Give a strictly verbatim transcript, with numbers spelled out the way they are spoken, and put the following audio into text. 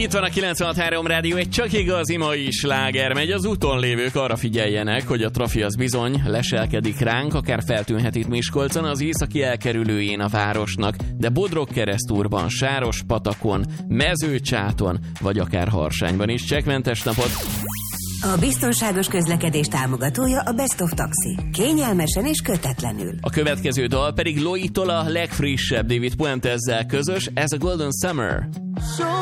Itt van a kilencvenhat három rádió, egy csak igazi mai sláger megy. Az úton lévők arra figyeljenek, hogy a trafi az bizony leselkedik ránk, akár feltűnhet itt Miskolcon, az északi elkerülőjén a városnak, de Bodrogkeresztúrban, Sárospatakon, Mezőcsáton, vagy akár Harsányban is. Csekkmentes napot! A biztonságos közlekedés támogatója a Best of Taxi. Kényelmesen és kötetlenül. A következő dal pedig Loitól a legfrissebb David Puentezzel közös, ez a Golden Summer.